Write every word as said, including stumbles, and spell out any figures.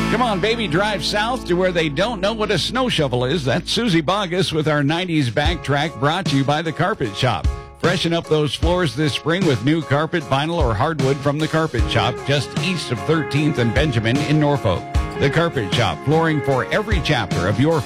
Come on, baby, drive south to where they don't know what a snow shovel is. That's Susie Bogus with our nineties backtrack, brought to you by The Carpet Shop. Freshen up those floors this spring with new carpet, vinyl, or hardwood from The Carpet Shop, just east of thirteenth and Benjamin in Norfolk. The Carpet Shop, flooring for every chapter of your